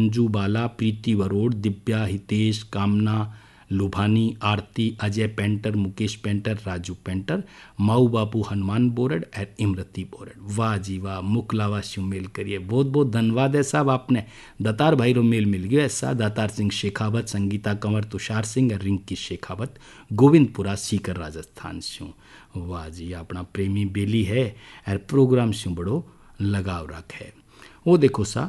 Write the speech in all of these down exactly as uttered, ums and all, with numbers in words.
मंजू बाला, प्रीति वरोड, दिव्या, हितेश, कामना, लुभानी, आरती, Ajay painter, Mukesh painter, Raju painter, माऊ बापू Hanuman board और इमरती बोरड। वाह जी वाह, मुकलावा श्यू मेल करिए, बहुत बहुत धन्यवाद है साहब। आपने दतार भाई रो मेल मिल गया ऐसा। दातार सिंह शेखावत, संगीता कंवर, तुषार सिंह और रिंकी शेखावत, गोविंदपुरा सीकर राजस्थान श्यू। वाह जी, अपना प्रेमी बेली है और प्रोग्राम श्यू बड़ो लगाव रख है। वो देखो सा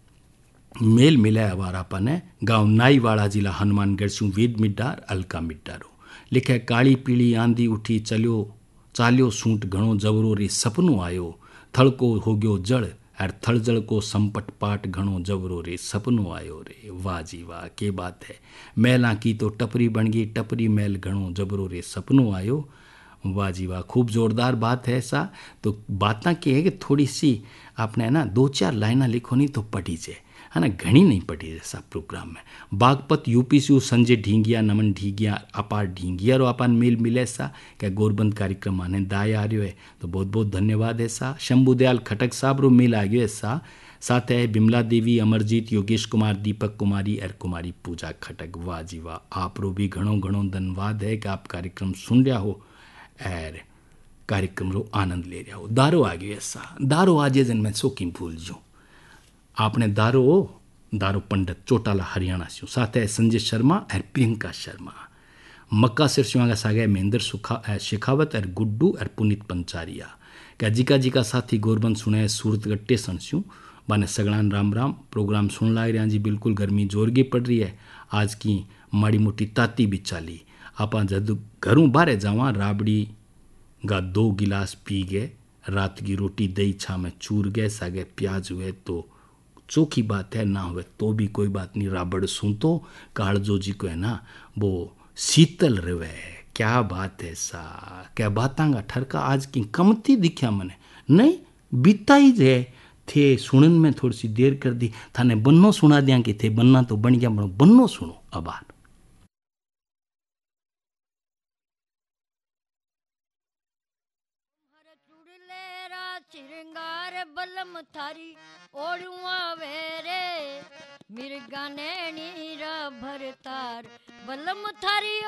मेल मिला है हमारा ने गांव नाईवाड़ा जिला हनुमानगढ़ से वेद मिड्डार अलका मिड्डारो लिखे। काली पीली आंधी उठी चलियो चालियो सूंट घणो जबरो रे सपनो आयो, थड़को हो गयो जड़ और थड़जड़ को संपट पाट घणो जबरो रे सपनो आयो रे। वाह जी वाह, के बात है। मैला की तो टपरी बन गई, टपरी मैल घणो जबरो रे सपनो आयो। वाह जी वाह, खूब जोरदार बात है ऐसा। तो बातें क्या है कि थोड़ी सी आपने ना दो चार लाइना लिखो नहीं तो पढ़ी जाए, है ना, घनी नहीं पढ़ी जैसा प्रोग्राम में। बागपत यूपी से संजय ढींगिया, नमन ढींगिया, अपार ढींगिया रो अपन मेल मिले सा क्या गोरबंद कार्यक्रम आने दाए आ रही है, तो बहुत बहुत धन्यवाद है सा। शंभुदयाल खटक साहब रो मेल आ गयो ऐसा। साथ है बिमला देवी, अमरजीत, योगेश कुमार, दीपक कुमारी और कुमारी पूजा खटक। वाह जी वाह, आप रो भी घणो घणो धन्यवाद है कि आप कार्यक्रम सुन रहा हो और कार्यक्रम रो आनंद ले रहा हो। दारो आ गयो ऐसा। दारो आजे जन मैं शौकीन भूल जो आपने दारो दारो पंडित चोटाला हरियाणा से। साथ है संजय शर्मा और प्रियंका शर्मा। मक्का सिरसिवांगा सागे महेंद्र सुखा शेखावत और गुड्डू और पुनीत पंचारिया। क्या जिका जिका साथी गोरबंद सुने सूरत गट्टे सनस्यूं बाने सगड़ान राम राम। प्रोग्राम सुन लाग रहा जी, बिल्कुल गर्मी जोरगी पड़ रही है। आज की माड़ी मोटी ताती भी चाली। आप जद घरों बाहर जावा राबड़ी गा दो गिलास पी गए, रात की रोटी दही छा में चूर गए, सागे प्याज हुए तो चोखी बात है, ना हुए तो भी कोई बात नहीं। राबड़ सुन तो कालजो जी को है ना वो शीतल रवे। क्या बात है सा, क्या बातांगा ठरका आज की कमती दिखा मने नहीं बीता ही जे थे सुनन में थोड़ी सी देर कर दी। थाने बन्नो सुना दिया कि थे बन्ना तो बन गया, बन्नो सुनो अबार। चिरंगार बलम थारी ओड़ुआ वेरे मिर्गा ने नीरा भरतार बलम थारी